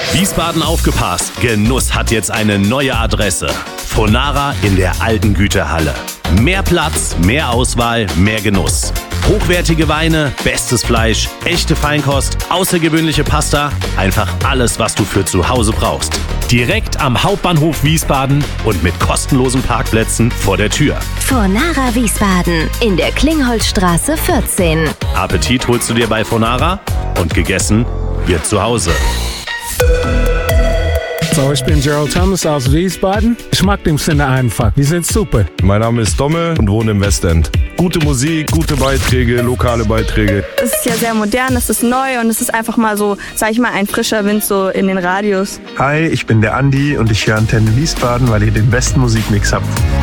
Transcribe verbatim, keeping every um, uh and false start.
Wiesbaden aufgepasst, Genuss hat jetzt eine neue Adresse. Fonara in der alten Güterhalle. Mehr Platz, mehr Auswahl, mehr Genuss. Hochwertige Weine, bestes Fleisch, echte Feinkost, außergewöhnliche Pasta, einfach alles, was du für zu Hause brauchst. Direkt am Hauptbahnhof Wiesbaden und mit kostenlosen Parkplätzen vor der Tür. Fonara Wiesbaden in der Klingholzstraße vierzehn. Appetit holst du dir bei Fonara und gegessen wird zu Hause. So, ich bin Gerald Thomas aus Wiesbaden. Ich mag den Sender einfach. Die sind super. Mein Name ist Domme und wohne im Westend. Gute Musik, gute Beiträge, lokale Beiträge. Es ist ja sehr modern, es ist neu und es ist einfach mal so, sag ich mal, ein frischer Wind so in den Radios. Hi, ich bin der Andi und ich höre Antenne Wiesbaden, weil ihr den besten Musikmix habt.